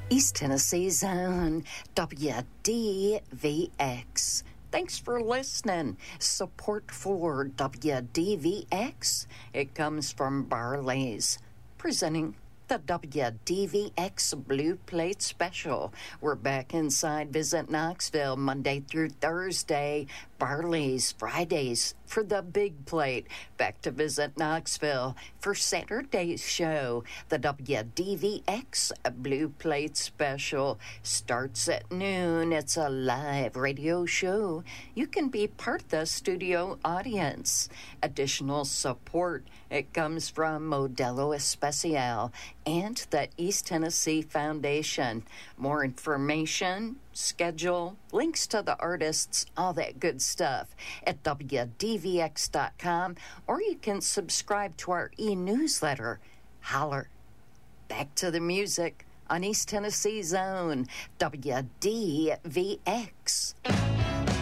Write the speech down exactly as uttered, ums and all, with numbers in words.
East Tennessee Zone, W D V X. Thanks for listening. Support for W D V X, it comes from Barley's, presenting the W D V X Blue Plate Special. We're back inside Visit Knoxville Monday through Thursday. Barley's Fridays for the Big Plate. Back to Visit Knoxville for Saturday's show. The W D V X Blue Plate Special starts at noon. It's a live radio show. You can be part of the studio audience. Additional support, it comes from Modelo Especial and the East Tennessee Foundation. More information, schedule, links to the artists, all that good stuff at W D V X dot com, or you can subscribe to our e-newsletter. Holler. Back to the music on East Tennessee Zone, W D V X.